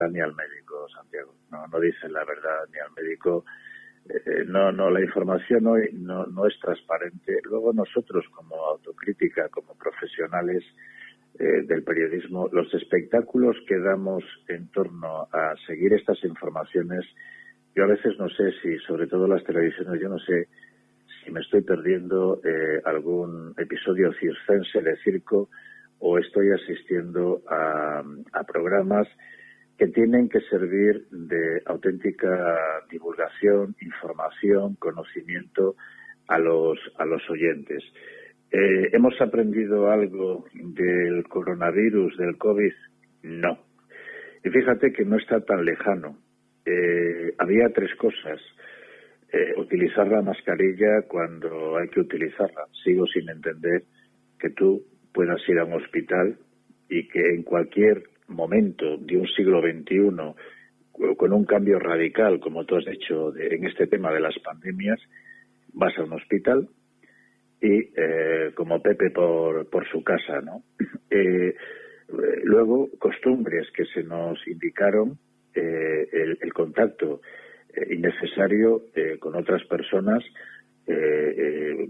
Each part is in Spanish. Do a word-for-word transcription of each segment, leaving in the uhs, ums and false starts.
ni al médico, Santiago. No, no dicen la verdad ni al médico. Eh, no, no, la información hoy no, no es transparente. Luego nosotros, como autocrítica, como profesionales eh, del periodismo, los espectáculos que damos en torno a seguir estas informaciones, yo a veces no sé si, sobre todo las televisiones, yo no sé si me estoy perdiendo eh, algún episodio circense de circo o estoy asistiendo a, a programas que tienen que servir de auténtica divulgación, información, conocimiento a los a los oyentes. Eh, ¿Hemos aprendido algo del coronavirus, del COVID? No. Y fíjate que no está tan lejano. Eh, había tres cosas. Eh, utilizar la mascarilla cuando hay que utilizarla. Sigo sin entender que tú puedas ir a un hospital y que en cualquier momento de un siglo veintiuno, con un cambio radical, como tú has hecho de, en este tema de las pandemias, vas a un hospital y eh, como Pepe por, por su casa, ¿no? Eh, luego, costumbres que se nos indicaron, eh, el, el contacto eh, innecesario eh, con otras personas, eh, eh,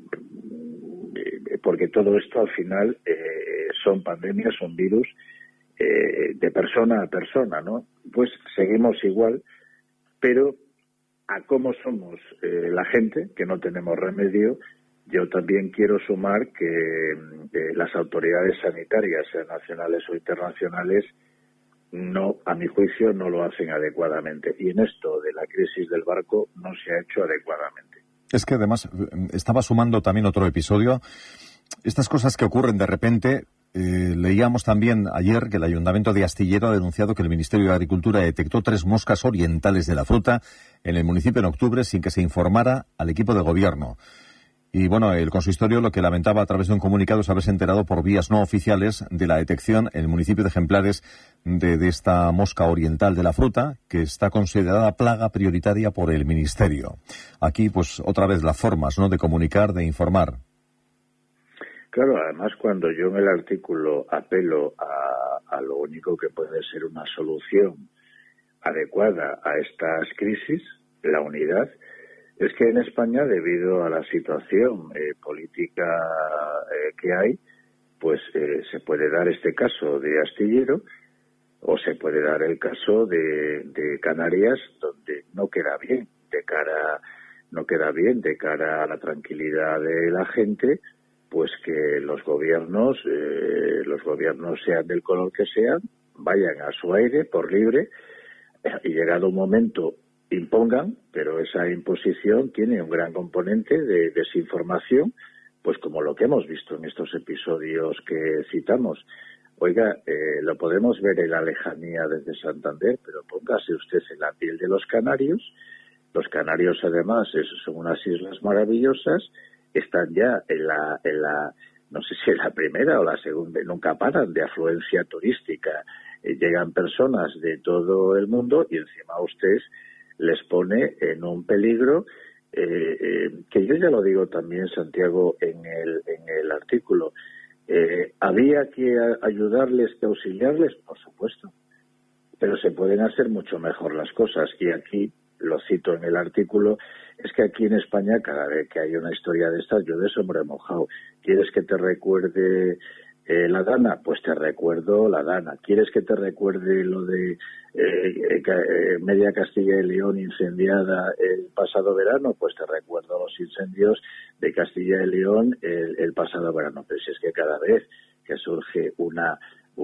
porque todo esto al final eh, son pandemias, son virus, eh, de persona a persona, ¿no? Pues seguimos igual, pero a cómo somos eh, la gente, que no tenemos remedio. Yo también quiero sumar que eh, las autoridades sanitarias, sean nacionales o internacionales, no, a mi juicio, no lo hacen adecuadamente. Y en esto de la crisis del barco no se ha hecho adecuadamente. Es que además estaba sumando también otro episodio. Estas cosas que ocurren de repente, eh, leíamos también ayer que el Ayuntamiento de Astillero ha denunciado que el Ministerio de Agricultura detectó tres moscas orientales de la fruta en el municipio en octubre sin que se informara al equipo de gobierno. Y bueno, el consistorio lo que lamentaba a través de un comunicado es haberse enterado por vías no oficiales de la detección en el municipio de ejemplares de, de esta mosca oriental de la fruta, que está considerada plaga prioritaria por el Ministerio. Aquí, pues, otra vez las formas, ¿no?, de comunicar, de informar. Claro, además cuando yo en el artículo apelo a, a lo único que puede ser una solución adecuada a estas crisis, la unidad, es que en España, debido a la situación eh, política eh, que hay, pues eh, se puede dar este caso de Astillero o se puede dar el caso de, de Canarias, donde no queda bien de cara, no queda bien de cara a la tranquilidad de la gente, pues que los gobiernos, eh, los gobiernos sean del color que sean, vayan a su aire por libre y llegado un momento impongan, pero esa imposición tiene un gran componente de desinformación, pues como lo que hemos visto en estos episodios que citamos. Oiga, eh, lo podemos ver en la lejanía desde Santander, pero póngase usted en la piel de los canarios. Los canarios, además, esos son unas islas maravillosas, están ya en la, en la, no sé si en la primera o la segunda, nunca paran de afluencia turística. Eh, llegan personas de todo el mundo y encima usted les pone en un peligro eh, eh, que yo ya lo digo también, Santiago, en el, en el artículo. Eh, ¿Había que ayudarles, que auxiliarles? Por supuesto, pero se pueden hacer mucho mejor las cosas. Y aquí, lo cito en el artículo, es que aquí en España, cada vez que hay una historia de estas, yo de sombrero mojado. ¿Quieres que te recuerde Eh, la Dana? Pues te recuerdo la Dana. ¿Quieres que te recuerde lo de eh, eh, media Castilla y León incendiada el pasado verano? Pues te recuerdo los incendios de Castilla y León el, el pasado verano. Pero si es que cada vez que surge una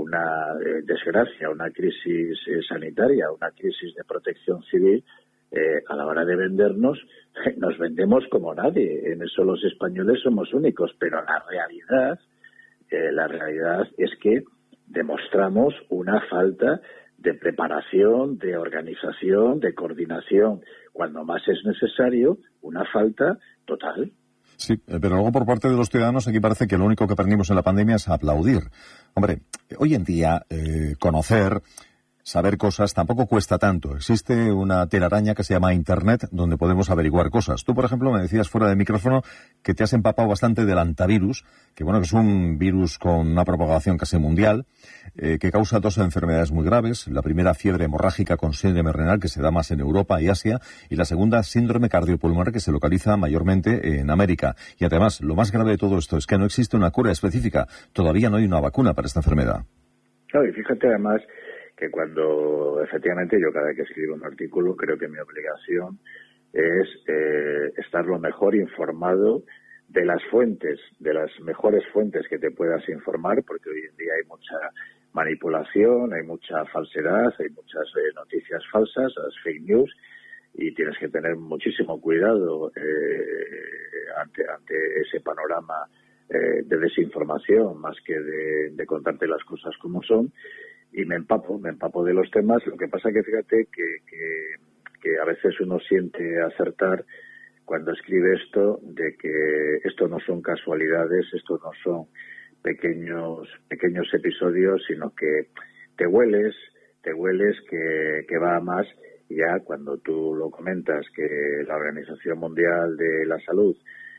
una eh, desgracia, una crisis eh, sanitaria, una crisis de protección civil, eh, a la hora de vendernos, nos vendemos como nadie. En eso los españoles somos únicos, pero la realidad Eh, la realidad es que demostramos una falta de preparación, de organización, de coordinación, cuando más es necesario, una falta total. Sí, pero luego por parte de los ciudadanos aquí parece que lo único que aprendimos en la pandemia es aplaudir. Hombre, hoy en día eh, conocer saber cosas tampoco cuesta tanto. Existe una telaraña que se llama Internet donde podemos averiguar cosas. Tú, por ejemplo, me decías fuera de micrófono que te has empapado bastante del hantavirus, que bueno, que es un virus con una propagación casi mundial, eh, que causa dos enfermedades muy graves. La primera, fiebre hemorrágica con síndrome renal, que se da más en Europa y Asia, y la segunda, síndrome cardiopulmonar, que se localiza mayormente en América. Y además, lo más grave de todo esto es que no existe una cura específica. Todavía no hay una vacuna para esta enfermedad. Claro, y fíjate además que cuando efectivamente yo cada vez que escribo un artículo creo que mi obligación es eh, estar lo mejor informado de las fuentes, de las mejores fuentes que te puedas informar, porque hoy en día hay mucha manipulación, hay mucha falsedad, hay muchas eh, noticias falsas, las fake news, y tienes que tener muchísimo cuidado eh, ante, ante ese panorama eh, de desinformación, más que de, de contarte las cosas como son. Y me empapo, me empapo de los temas. Lo que pasa que fíjate que, que, que a veces uno siente acertar cuando escribe esto, de que esto no son casualidades, esto no son pequeños pequeños episodios, sino que te hueles, te hueles que, que va a más. Y ya cuando tú lo comentas, que la Organización Mundial de la Salud,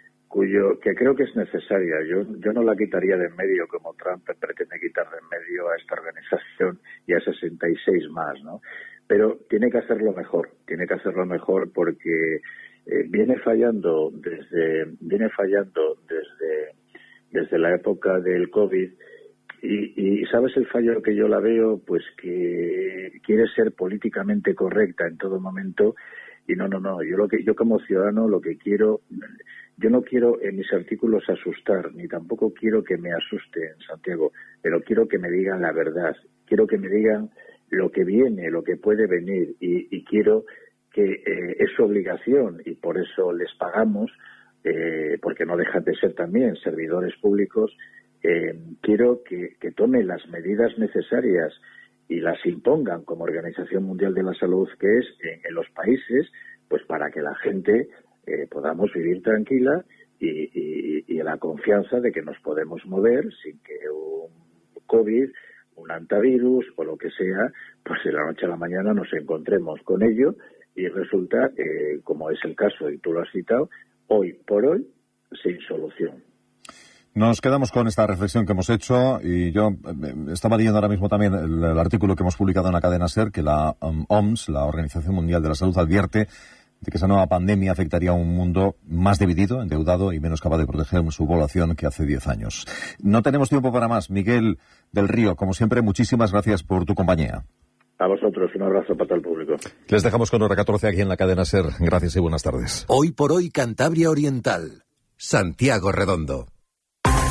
cuyo que creo que es necesaria. Yo yo no la quitaría de en medio como Trump pretende quitar de en medio a esta organización y a sesenta y seis más, ¿no? Pero tiene que hacerlo mejor, tiene que hacerlo mejor porque eh, viene fallando desde viene fallando desde desde la época del COVID y, y sabes el fallo que yo la veo, pues que quiere ser políticamente correcta en todo momento. Y no, no, no, yo lo que yo como ciudadano lo que quiero, yo no quiero en mis artículos asustar, ni tampoco quiero que me asusten, Santiago, pero quiero que me digan la verdad, quiero que me digan lo que viene, lo que puede venir, y, y quiero que eh, es su obligación, y por eso les pagamos, eh, porque no dejan de ser también servidores públicos, eh, quiero que, que tomen las medidas necesarias y las impongan como Organización Mundial de la Salud, que es en, en los países, pues para que la gente eh, podamos vivir tranquila y, y, y la confianza de que nos podemos mover sin que un COVID, un hantavirus o lo que sea, pues de la noche a la mañana nos encontremos con ello y resulta, eh, como es el caso y tú lo has citado, hoy por hoy sin solución. Nos quedamos con esta reflexión que hemos hecho y yo estaba leyendo ahora mismo también el, el artículo que hemos publicado en la cadena SER, que la um, O M S, la Organización Mundial de la Salud, advierte de que esa nueva pandemia afectaría a un mundo más dividido, endeudado y menos capaz de proteger su población que hace diez años. No tenemos tiempo para más. Miguel del Río, como siempre, muchísimas gracias por tu compañía. A vosotros, un abrazo para todo el público. Les dejamos con hora catorce aquí en la cadena SER. Gracias y buenas tardes. Hoy por hoy, Cantabria Oriental. Santiago Redondo.